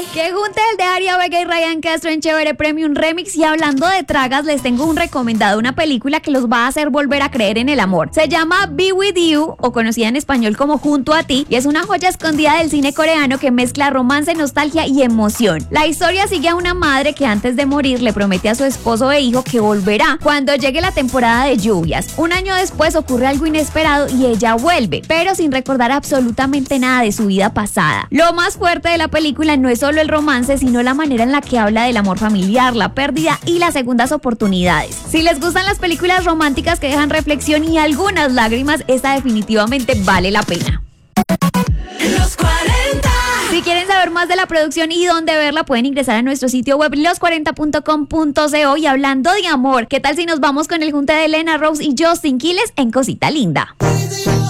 Que junte el de Aria Vega y Ryan Castro en Chévere Premium Remix. Y hablando de tragas, les tengo un recomendado, una película que los va a hacer volver a creer en el amor. Se llama Be With You, o conocida en español como Junto a Ti, y es una joya escondida del cine coreano que mezcla romance, nostalgia y emoción. La historia sigue a una madre que antes de morir le promete a su esposo e hijo que volverá cuando llegue la temporada de lluvias. Un año después ocurre algo inesperado y ella vuelve, pero sin recordar absolutamente nada de su vida pasada. Lo más fuerte de la película no es solo el romance, sino la manera en la que habla del amor familiar, la pérdida y las segundas oportunidades. Si les gustan las películas románticas que dejan reflexión y algunas lágrimas, esta definitivamente vale la pena. Los 40. Si quieren saber más de la producción y dónde verla, pueden ingresar a nuestro sitio web los40.com.co. Y hablando de amor, ¿qué tal si nos vamos con el junte de Elena Rose y Justin Quiles en Cosita Linda?